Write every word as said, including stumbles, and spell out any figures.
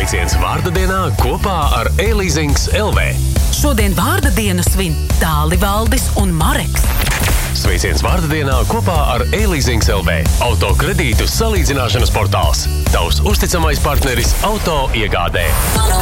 Sveiciens vārda dienā kopā ar E-Leasings L V. Šodien vārda dienu svin Tālivaldis un Mareks. Sveiciens vārda dienā kopā ar E-Leasings L V. Autokredītu salīdzināšanas portāls. Tavs uzticamais partneris auto iegādē.